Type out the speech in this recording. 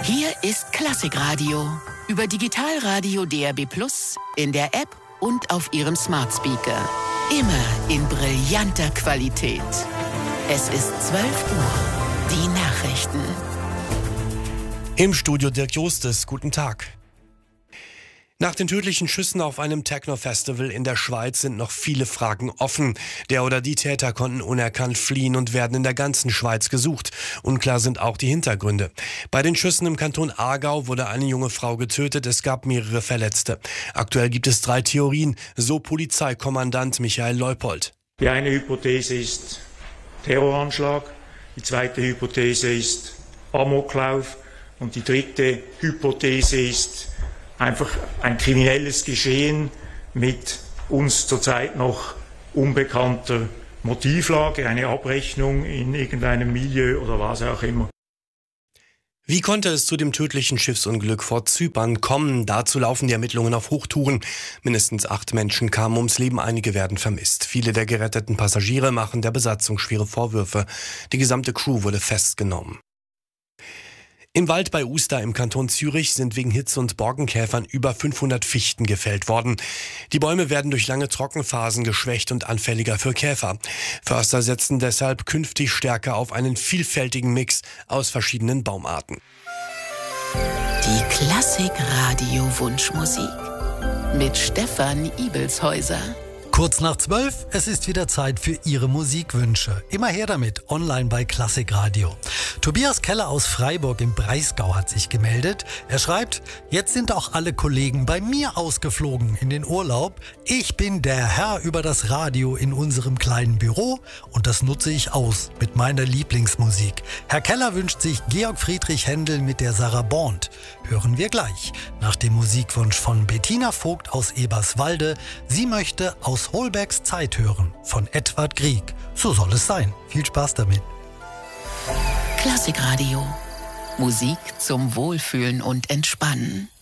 Hier ist Klassikradio. Über Digitalradio DAB+, in der App und auf Ihrem Smart Speaker. Immer in brillanter Qualität. Es ist 12 Uhr. Die Nachrichten. Im Studio Dirk Jostes. Guten Tag. Nach den tödlichen Schüssen auf einem Techno-Festival in der Schweiz sind noch viele Fragen offen. Der oder die Täter konnten unerkannt fliehen und werden in der ganzen Schweiz gesucht. Unklar sind auch die Hintergründe. Bei den Schüssen im Kanton Aargau wurde eine junge Frau getötet. Es gab mehrere Verletzte. Aktuell gibt es 3 Theorien, so Polizeikommandant Michael Leupold. Die eine Hypothese ist Terroranschlag, die zweite Hypothese ist Amoklauf und die dritte Hypothese ist einfach ein kriminelles Geschehen mit uns zurzeit noch unbekannter Motivlage, eine Abrechnung in irgendeinem Milieu oder was auch immer. Wie konnte es zu dem tödlichen Schiffsunglück vor Zypern kommen? Dazu laufen die Ermittlungen auf Hochtouren. Mindestens 8 Menschen kamen ums Leben, einige werden vermisst. Viele der geretteten Passagiere machen der Besatzung schwere Vorwürfe. Die gesamte Crew wurde festgenommen. Im Wald bei Uster im Kanton Zürich sind wegen Hitze und Borkenkäfern über 500 Fichten gefällt worden. Die Bäume werden durch lange Trockenphasen geschwächt und anfälliger für Käfer. Förster setzen deshalb künftig stärker auf einen vielfältigen Mix aus verschiedenen Baumarten. Die Klassik-Radio-Wunschmusik mit Stefan Ibelshäuser. Kurz nach 12, es ist wieder Zeit für Ihre Musikwünsche. Immer her damit, online bei Klassikradio. Tobias Keller aus Freiburg im Breisgau hat sich gemeldet. Er schreibt, jetzt sind auch alle Kollegen bei mir ausgeflogen in den Urlaub. Ich bin der Herr über das Radio in unserem kleinen Büro und das nutze ich aus mit meiner Lieblingsmusik. Herr Keller wünscht sich Georg Friedrich Händel mit der Sarah Bond. Hören wir gleich. Nach dem Musikwunsch von Bettina Vogt aus Eberswalde. Sie möchte aus Holbergs Zeit hören von Edward Grieg. So soll es sein. Viel Spaß damit. Klassikradio. Musik zum Wohlfühlen und Entspannen.